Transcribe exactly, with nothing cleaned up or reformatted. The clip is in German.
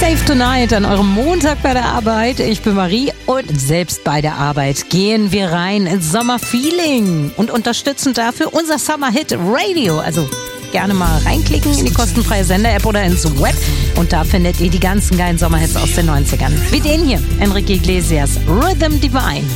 Slave Tonight an eurem Montag bei der Arbeit. Ich bin Marie und selbst bei der Arbeit gehen wir rein ins Sommerfeeling und unterstützen dafür unser Summer Hit Radio. Also gerne mal reinklicken in die kostenfreie Sender-App oder ins Web und da findet ihr die ganzen geilen Sommerhits aus den neunzigern. Wie den hier, Enrique Iglesias, Rhythm Divine.